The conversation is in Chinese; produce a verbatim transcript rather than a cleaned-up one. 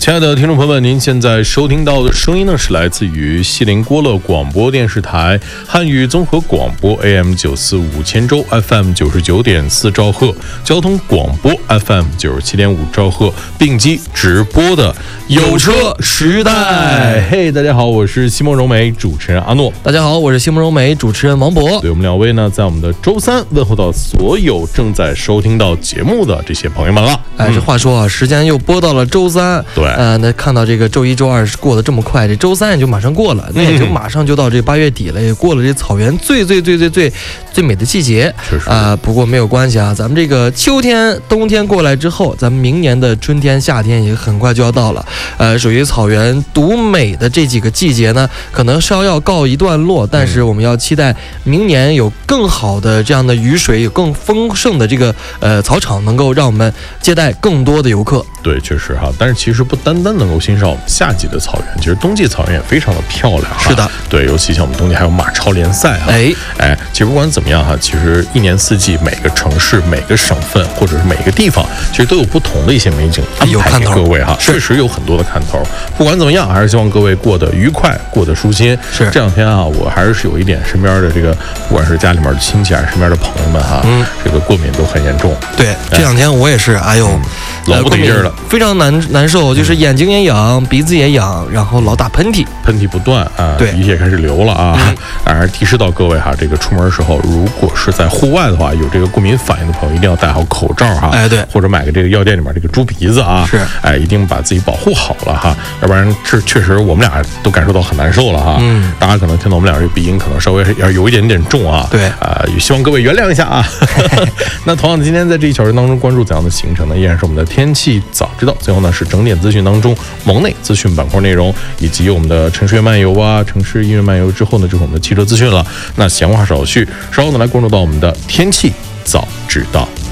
亲爱的听众朋友们，您现在收听到的声音呢，是来自于西林郭勒广播电视台汉语综合广播 A M 九四五千州 F M 九十九点四兆赫，交通广播 F M 九十七点五兆赫，并机直播的有车时代。嘿，大家好，我是西蒙柔美，主持人阿诺。 大家好，我是西蒙柔美，主持人王博。 对，我们两位呢，在我们的周三问候到所有正在收听到节目的这些朋友们了。 哎，这话说啊，时间又播到了周三。 对， 呃，那看到这个周一、周二过得这么快，这周三也就马上过了，那也就马上就到这八月底了，也过了这草原最最最最最最美的季节。 确实啊、呃，不过没有关系啊，咱们这个秋天、冬天过来之后，咱们明年的春天、夏天也很快就要到了。呃，属于草原独美的这几个季节呢，可能稍要告一段落，但是我们要期待明年有更好的这样的雨水，有更丰盛的这个呃草场，能够让我们接待更多的游客。 对，确实哈，但是其实不单单能够欣赏我们夏季的草原，其实冬季草原也非常的漂亮哈。 是的， 对，尤其像我们冬季还有马超联赛哈。 哎哎，其实不管怎么样哈，其实一年四季每个城市、每个省份或者是每个地方，其实都有不同的一些美景安排给各位哈。确实有很多的看头。不管怎么样，还是希望各位过得愉快，过得舒心。 是这两天啊，我还是有一点身边的这个，不管是家里面的亲戚还是身边的朋友们哈，嗯，这个过敏都很严重。 对，这两天我也是，哎呦。嗯老不得劲儿了， 非常难难受，就是眼睛也痒，鼻子也痒，然后老打喷嚏， 喷嚏不断啊， 对， 鼻涕也开始流了啊。当然提示到各位哈，这个出门的时候，如果是在户外的话，有这个过敏反应的朋友，一定要戴好口罩哈。 哎，对， 或者买个这个药店里面这个猪鼻子啊， 是， 哎，一定把自己保护好了哈，要不然是确实我们俩都感受到很难受了哈。嗯，大家可能听到我们俩这鼻音可能稍微要有一点点重啊。 对， 啊、呃，也希望各位原谅一下啊。那同样的，今天在这一小时当中关注怎样的行程呢？依然是我们的天气早知道。最后呢是整点资讯当中蒙内资讯板块内容，以及我们的城市漫游啊，城市音乐漫游之后呢，就是我们的汽车资讯了。那闲话少叙，稍后呢来关注到我们的天气早知道。